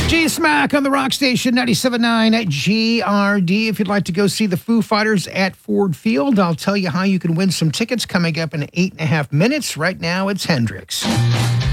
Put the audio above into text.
G-Smack on the Rock Station 97.9 at GRD. If you'd like to go see the Foo Fighters at Ford Field, I'll tell you how you can win some tickets coming up in 8.5 minutes. Right now, it's Hendrix.